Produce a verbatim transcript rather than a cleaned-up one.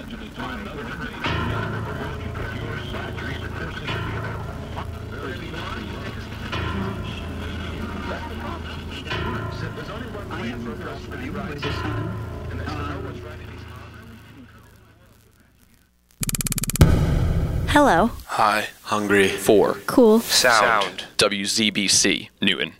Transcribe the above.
Hello. Hi. Hungry. Four. Cool. Sound. Sound. W Z B C, Newton.